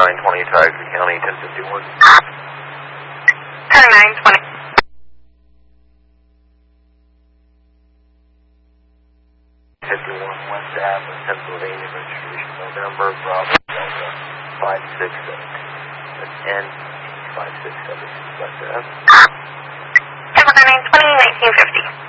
920 Tiger County, 1051. Turn 920. 51 West Avenue, Pennsylvania, registration November, Bravo, Delta, 567. That's N 567 West Avenue. November 920, 1950.